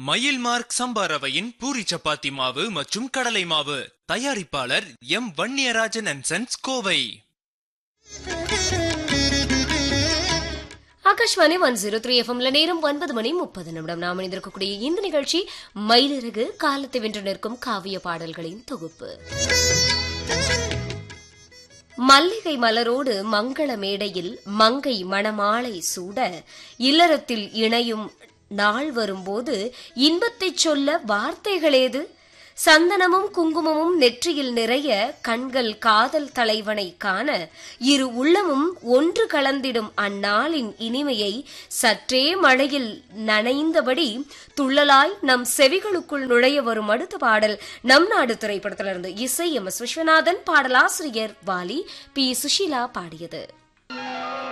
மயில் மார்க் சம்பா ரவையின் பூரி சப்பாத்தி மாவு மற்றும் கடலை மாவு. தயாரிப்பாளர் M Vanniyarajan and sons, Kovai. Akashvani 103 எஃப்எம்ல நேரம் 9:30. நாம் இணைந்திருக்கக்கூடிய இந்த நிகழ்ச்சி மயிலிறகு, காலத்தை வென்று நிற்கும் காவிய பாடல்களின் தொகுப்பு. மல்லிகை மலரோடு மங்கள மேடையில் மங்கை மணமாலை சூட, இல்லறத்தில் இணையும் நாள் வரும்போது இன்பத்தைச் சொல்ல வார்த்தைகளேது? சந்தனமும் குங்குமமும் நெற்றியில் நிறைய, கண்கள் காதல் தலைவனை காண, இரு உள்ளமும் ஒன்று கலந்திடும் அந்நாளின் இனிமையை சற்றே மழையில் நனைந்தபடி துள்ளலாய் நம் செவிகளுக்குள் நுழைய வரும் அடுத்த பாடல் நம் நாடு திரைப்படத்திலிருந்து. இசை எம் எஸ் விஸ்வநாதன், பாடலாசிரியர் வாலி, பி சுஷீலா பாடியது.